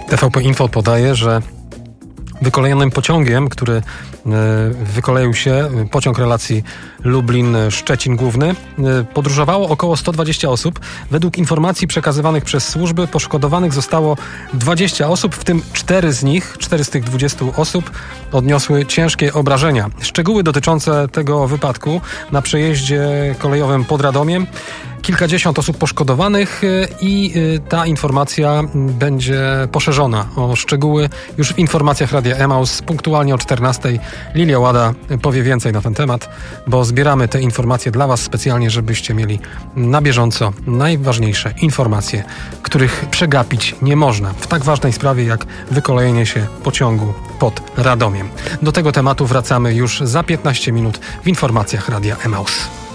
TVP Info podaje, że wykolejonym pociągiem, który wykoleił się, pociąg relacji Lublin-Szczecin Główny, podróżowało około 120 osób. Według informacji przekazywanych przez służby poszkodowanych zostało 20 osób, w tym 4 z tych 20 osób odniosły ciężkie obrażenia. Szczegóły dotyczące tego wypadku na przejeździe kolejowym pod Radomiem. Kilkadziesiąt osób poszkodowanych i ta informacja będzie poszerzona o szczegóły już w informacjach Radia Emaus. Punktualnie o 14:00 Lilia Łada powie więcej na ten temat, bo zbieramy te informacje dla Was specjalnie, żebyście mieli na bieżąco najważniejsze informacje, których przegapić nie można w tak ważnej sprawie jak wykolejenie się pociągu pod Radomiem. Do tego tematu wracamy już za 15 minut w informacjach Radia Emaus.